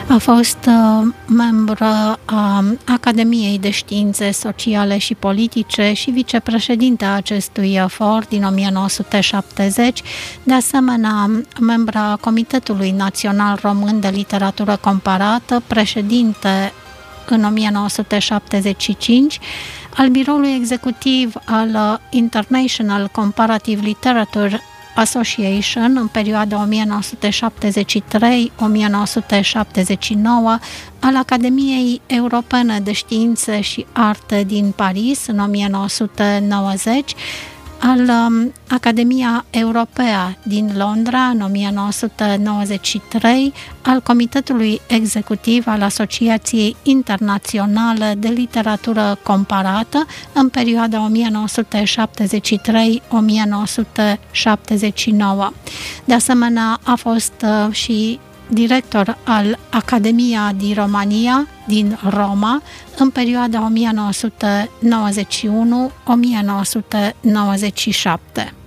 A fost membru a Academiei de Științe Sociale și Politice și vicepreședinte a acestui for din 1970, de asemenea membra Comitetului Național Român de Literatură Comparată, președinte în 1975, al biroului executiv al International Comparative Literature Association în perioada 1973-1979, al Academiei Europene de Științe și Arte din Paris în 1990, al Academia Europea din Londra în 1993, al Comitetului Executiv al Asociației Internaționale de Literatură Comparată în perioada 1973-1979. De asemenea, a fost și director al Academia di Romania din Roma în perioada 1991-1997.